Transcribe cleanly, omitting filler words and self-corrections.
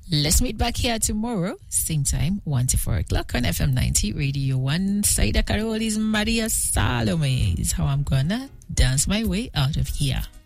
Let's meet back here tomorrow, same time, 1 to 4 o'clock on FM 90 Radio 1. Saida Carol is Maria Salome is how I'm gonna dance my way out of here.